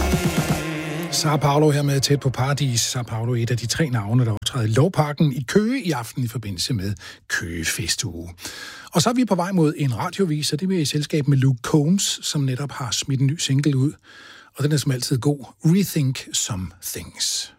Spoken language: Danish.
Sara Paulo her med Tæt på Paradis. Sara Paulo er et af de 3 navne, der optræder i Lovparken i Køge i aften i forbindelse med Køge Festuge. Og så er vi på vej mod en radiovis, og det bliver i selskab med Luke Combs, som netop har smidt en ny single ud. Og den er som altid god. Rethink Some Things.